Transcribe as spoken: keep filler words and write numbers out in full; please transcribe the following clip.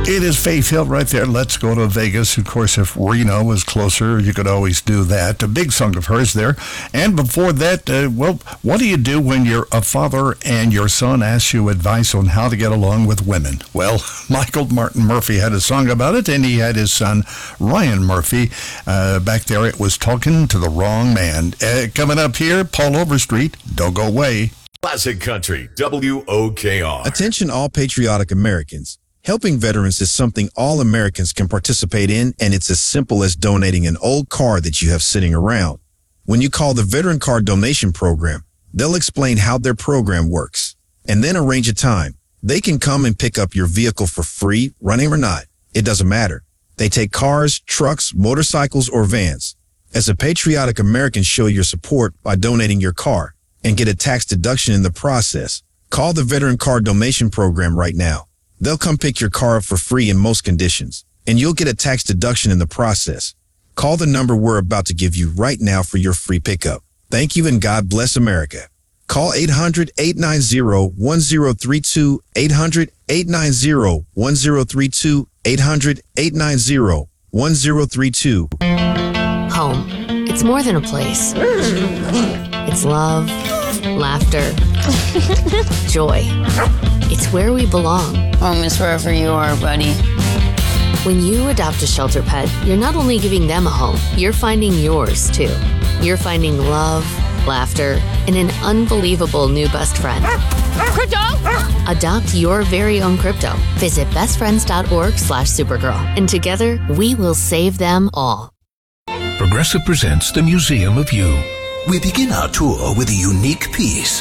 It is Faith Hill right there. Let's go to Vegas. Of course, if Reno was closer, you could always do that. A big song of hers there. And before that, uh, well, what do you do when you're a father and your son asks you advice on how to get along with women? Well, Michael Martin Murphey had a song about it, and he had his son, Ryan Murphy. Uh, back there, it was Talking to the Wrong Man. Uh, coming up here, Paul Overstreet, Don't Go Away. Classic Country, W O K R. Attention all patriotic Americans. Helping veterans is something all Americans can participate in, and it's as simple as donating an old car that you have sitting around. When you call the Veteran Car Donation Program, they'll explain how their program works, and then arrange a time. They can come and pick up your vehicle for free, running or not. It doesn't matter. They take cars, trucks, motorcycles, or vans. As a patriotic American, show your support by donating your car and get a tax deduction in the process. Call the Veteran Car Donation Program right now. They'll come pick your car up for free in most conditions, and you'll get a tax deduction in the process. Call the number we're about to give you right now for your free pickup. Thank you, and God bless America. Call eight hundred, eight nine zero, one zero three two, eight hundred, eight nine zero, one zero three two, eight hundred, eight nine zero, one zero three two. Home. It's more than a place. It's love, laughter, joy. It's where we belong. Home is wherever you are, buddy. When you adopt a shelter pet, you're not only giving them a home, you're finding yours, too. You're finding love, laughter, and an unbelievable new best friend. Crypto! Adopt your very own crypto. Visit bestfriends.org slash Supergirl. And together, we will save them all. Progressive presents the Museum of You. We begin our tour with a unique piece.